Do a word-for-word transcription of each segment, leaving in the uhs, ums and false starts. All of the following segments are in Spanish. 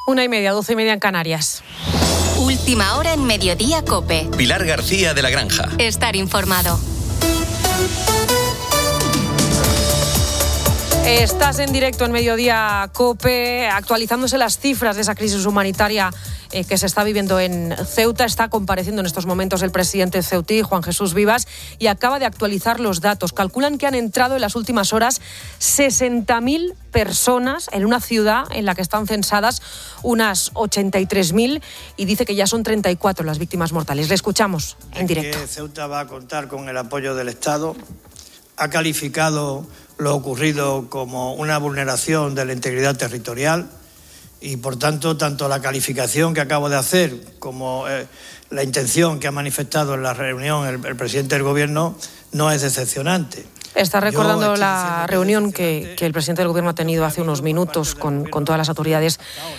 Una y media, doce y media en Canarias. Última hora en Mediodía COPE. Pilar García de la Granja. Estar informado. Estás en directo en Mediodía COPE, actualizándose las cifras de esa crisis humanitaria eh, que se está viviendo en Ceuta. Está compareciendo en estos momentos el presidente ceutí, Juan Jesús Vivas, y acaba de actualizar los datos. Calculan que han entrado en las últimas horas sesenta mil personas en una ciudad en la que están censadas unas ochenta y tres mil, y dice que ya son treinta y cuatro las víctimas mortales. Le escuchamos en directo. Que Ceuta va a contar con el apoyo del Estado. Ha calificado lo ocurrido como una vulneración de la integridad territorial y, por tanto, tanto la calificación que acabo de hacer como eh, la intención que ha manifestado en la reunión el, el presidente del Gobierno no es decepcionante. Está recordando la reunión que, que el presidente del Gobierno ha tenido hace unos minutos con, con todas las autoridades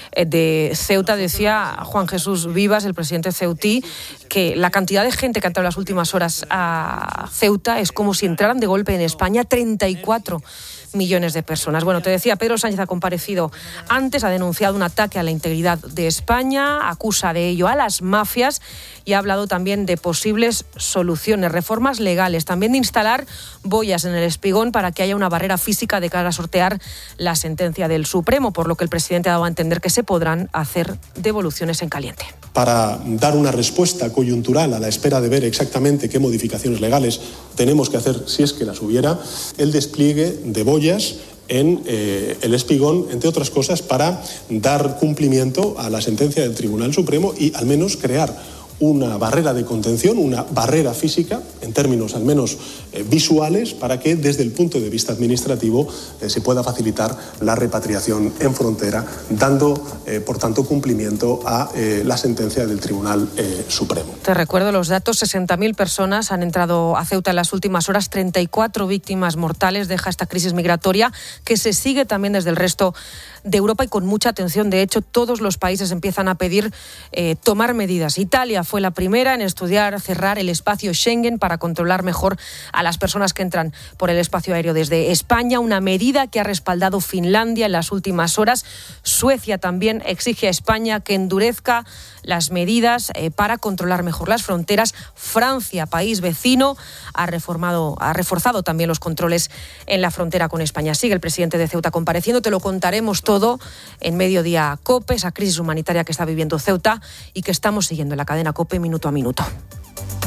de Ceuta. Decía Juan Jesús Vivas, el presidente ceutí, que la cantidad de gente que ha entrado en las últimas horas a Ceuta es como si entraran de golpe en España treinta y cuatro millones de personas. Bueno, te decía, Pedro Sánchez ha comparecido antes, ha denunciado un ataque a la integridad de España, acusa de ello a las mafias y ha hablado también de posibles soluciones, reformas legales, también de instalar boyas en el Espigón para que haya una barrera física de cara a sortear la sentencia del Supremo, por lo que el presidente ha dado a entender que se podrán hacer devoluciones en caliente. Para dar una respuesta coyuntural a la espera de ver exactamente qué modificaciones legales tenemos que hacer, si es que las hubiera, el despliegue de boyas en eh, el Espigón, entre otras cosas, para dar cumplimiento a la sentencia del Tribunal Supremo y al menos crear una barrera de contención, una barrera física, en términos al menos eh, visuales, para que desde el punto de vista administrativo eh, se pueda facilitar la repatriación en frontera, dando, eh, por tanto, cumplimiento a eh, la sentencia del Tribunal eh, Supremo. Te recuerdo los datos, sesenta mil personas han entrado a Ceuta en las últimas horas, treinta y cuatro víctimas mortales, deja esta crisis migratoria que se sigue también desde el resto de Europa y con mucha atención. De hecho, todos los países empiezan a pedir eh, tomar medidas. Italia fue la primera en estudiar cerrar el espacio Schengen para controlar mejor a las personas que entran por el espacio aéreo desde España, una medida que ha respaldado Finlandia en las últimas horas. Suecia también exige a España que endurezca las medidas eh, para controlar mejor las fronteras. Francia, país vecino, ha reformado, ha reforzado también los controles en la frontera con España. Sigue el presidente de Ceuta compareciendo, te lo contaremos todo en Mediodía COPE, esa crisis humanitaria que está viviendo Ceuta y que estamos siguiendo en la cadena COPE minuto a minuto.